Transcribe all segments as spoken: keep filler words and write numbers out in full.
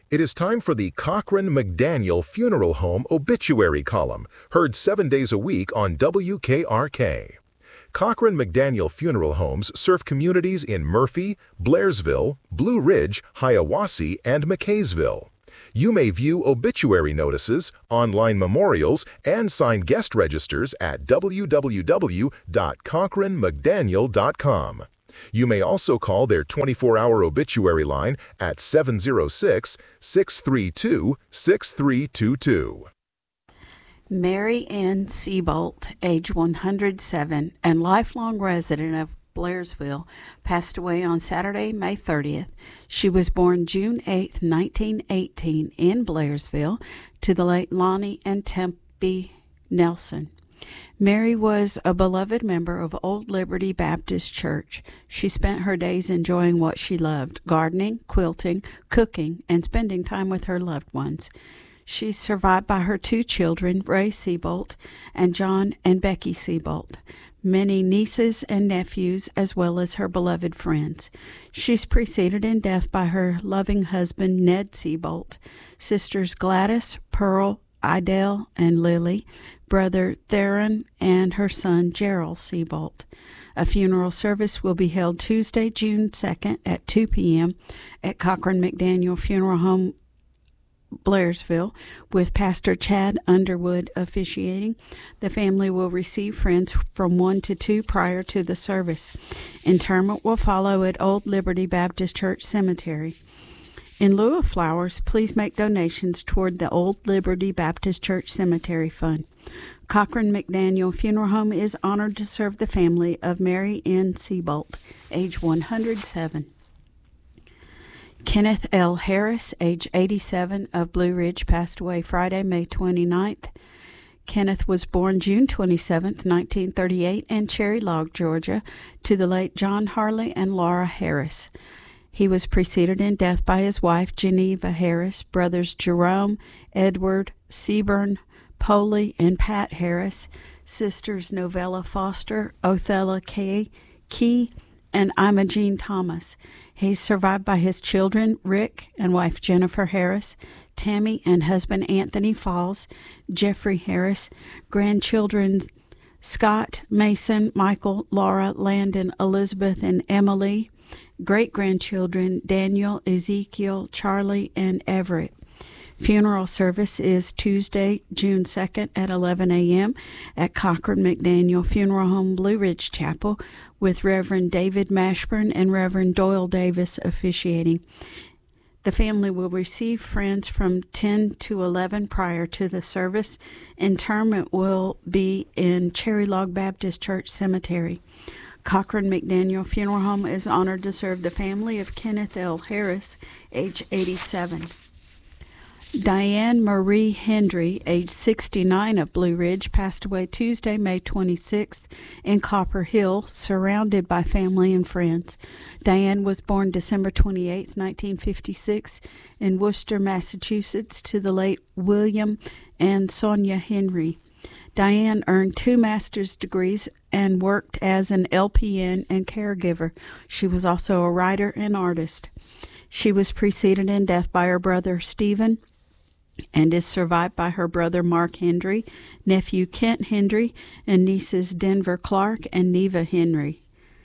It is time for the Cochran McDaniel Funeral Home Obituary Column, heard seven days a week on W K R K. Cochran McDaniel Funeral Homes serve communities in Murphy, Blairsville, Blue Ridge, Hiawassee, and McKaysville. You may view obituary notices, online memorials, and sign guest registers at w w w dot cochran mcdaniel dot com. You may also call their twenty-four hour obituary line at seven zero six, six three two, six three two two. Mary Ann Seabolt, age one hundred seven, and lifelong resident of Blairsville, passed away on Saturday, May thirtieth. She was born June eighth, nineteen eighteen, in Blairsville, to the late Lonnie and Tempe Nelson. Mary was a beloved member of Old Liberty Baptist Church. She spent her days enjoying what she loved: gardening, quilting, cooking, and spending time with her loved ones. She's survived by her two children, Ray Seabolt and John and Becky Seabolt, many nieces and nephews, as well as her beloved friends. She's preceded in death by her loving husband, Ned Seabolt, sisters Gladys, Pearl, Idell, and Lily, brother Theron, and her son, Gerald Seabolt. A funeral service will be held Tuesday, June second at two p.m. at Cochran McDaniel Funeral Home, Blairsville, with Pastor Chad Underwood officiating. The family will receive friends from one to two prior to the service. Interment will follow at Old Liberty Baptist Church Cemetery. In lieu of flowers, please make donations toward the Old Liberty Baptist Church Cemetery Fund. Cochran McDaniel Funeral Home is honored to serve the family of Mary Ann Seabolt, age one hundred seven. Kenneth L. Harris, age eighty-seven, of Blue Ridge, passed away Friday, May twenty-ninth. Kenneth was born June twenty-seventh, nineteen thirty-eight, in Cherry Log, Georgia, to the late John Harley and Laura Harris. He was preceded in death by his wife, Geneva Harris, brothers Jerome, Edward, Seaburn, Poley, and Pat Harris, sisters Novella Foster, Othella Kay, Key, and Imogene Thomas. He's survived by his children, Rick and wife Jennifer Harris, Tammy and husband Anthony Falls, Jeffrey Harris, grandchildren Scott, Mason, Michael, Laura, Landon, Elizabeth, and Emily, great-grandchildren Daniel, Ezekiel, Charlie, and Everett. Funeral service is Tuesday, June second at eleven a.m. at Cochran McDaniel Funeral Home, Blue Ridge Chapel, with Reverend David Mashburn and Reverend Doyle Davis officiating. The family will receive friends from ten to eleven prior to the service. Interment will be in Cherry Log Baptist Church Cemetery. Cochran McDaniel Funeral Home is honored to serve the family of Kenneth L. Harris, age eighty-seven. Diane Marie Hendry, age sixty-nine, of Blue Ridge, passed away Tuesday, May twenty-sixth, in Copper Hill, surrounded by family and friends. Diane was born December twenty-eighth, nineteen fifty-six, in Worcester, Massachusetts, to the late William and Sonia Henry. Diane earned two master's degrees and worked as an L P N and caregiver. She was also a writer and artist. She was preceded in death by her brother Stephen, and is survived by her brother Mark Hendry, nephew Kent Hendry, and nieces Denver Clark and Neva Henry.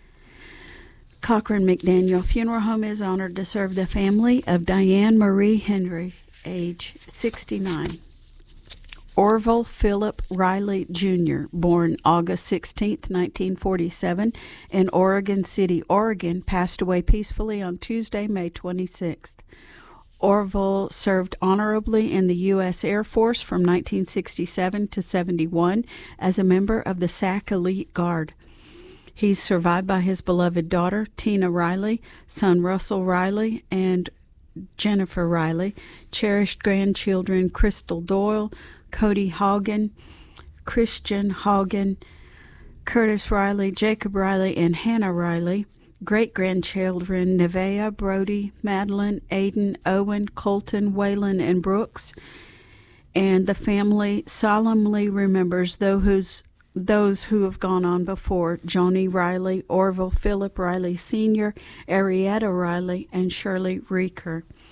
Cochran McDaniel Funeral Home is honored to serve the family of Diane Marie Hendry, age sixty-nine. Orville Philip Riley Junior, born August sixteenth, nineteen forty-seven, in Oregon City, Oregon, passed away peacefully on Tuesday, May twenty-sixth. Orville served honorably in the U S Air Force from nineteen sixty-seven to seventy-one as a member of the S A C Elite Guard. He's survived by his beloved daughter, Tina Riley, son Russell Riley, and Jennifer Riley, cherished grandchildren Crystal Doyle, Cody Haugen, Christian Haugen, Curtis Riley, Jacob Riley, and Hannah Riley, great-grandchildren Nevea, Brody, Madeline, Aiden, Owen, Colton, Waylon, and Brooks. And the family solemnly remembers those who's those who have gone on before: Joni Riley, Orville Philip Riley Senior, Arietta Riley, and Shirley Reeker.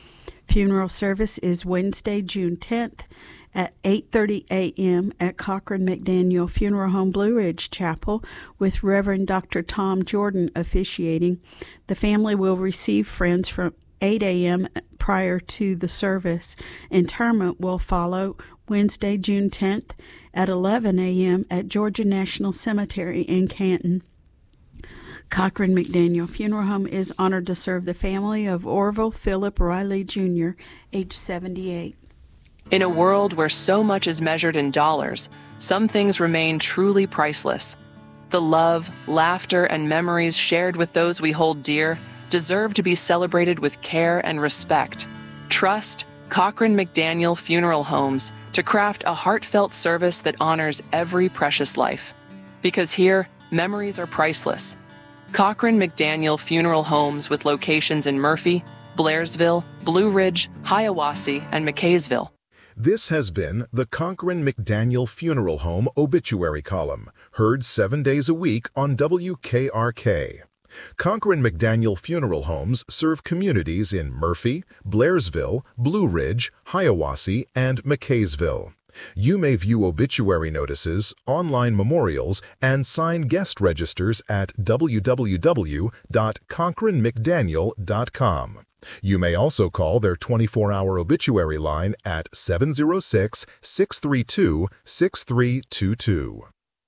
Funeral service is Wednesday, June tenth at eight thirty a.m. at Cochran McDaniel Funeral Home, Blue Ridge Chapel, with Reverend Doctor Tom Jordan officiating. The family will receive friends from eight a.m. prior to the service. Interment will follow Wednesday, June tenth at eleven a.m. at Georgia National Cemetery in Canton. Cochran McDaniel Funeral Home is honored to serve the family of Orville Philip Riley Junior, age seventy-eight. In a world where so much is measured in dollars, some things remain truly priceless. The love, laughter, and memories shared with those we hold dear deserve to be celebrated with care and respect. Trust Cochran McDaniel Funeral Homes to craft a heartfelt service that honors every precious life. Because here, memories are priceless. Cochran McDaniel Funeral Homes, with locations in Murphy, Blairsville, Blue Ridge, Hiawassee, and McKaysville. This has been the Cochran McDaniel Funeral Home Obituary Column, heard seven days a week on W K R K. Cochran McDaniel Funeral Homes serve communities in Murphy, Blairsville, Blue Ridge, Hiawassee, and McKaysville. You may view obituary notices, online memorials, and sign guest registers at w w w dot cochran mcdaniel dot com. You may also call their twenty-four hour obituary line at seven zero six, six three two, six three two two.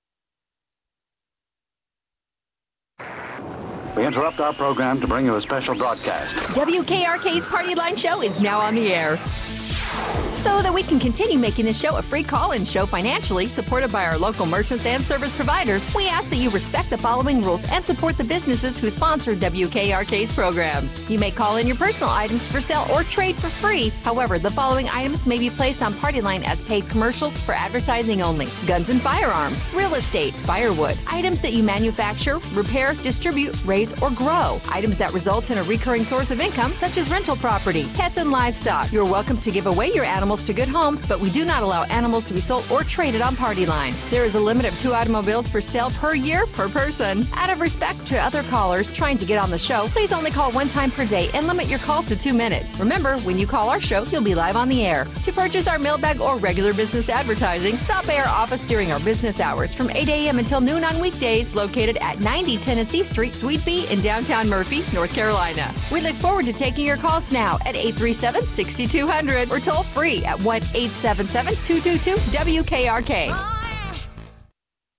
We interrupt our program to bring you a special broadcast. W K R K's Party Line Show is now on the air. So that we can continue making this show a free call-in show financially, supported by our local merchants and service providers, we ask that you respect the following rules and support the businesses who sponsor W K R K's programs. You may call in your personal items for sale or trade for free. However, the following items may be placed on Party Line as paid commercials for advertising only: guns and firearms, real estate, firewood, items that you manufacture, repair, distribute, raise, or grow, items that result in a recurring source of income, such as rental property, pets, and livestock. You're welcome to give away your animals to good homes, but we do not allow animals to be sold or traded on Party Line. There is a limit of two automobiles for sale per year per person. Out of respect to other callers trying to get on the show, please only call one time per day and limit your call to two minutes. Remember, when you call our show, you'll be live on the air. To purchase our mailbag or regular business advertising, stop by our office during our business hours from eight a.m. until noon on weekdays, located at ninety Tennessee Street, Suite B in downtown Murphy, North Carolina. We look forward to taking your calls now at eight three seven, six two zero zero or toll free at one eight seven seven, two two two, W K R K.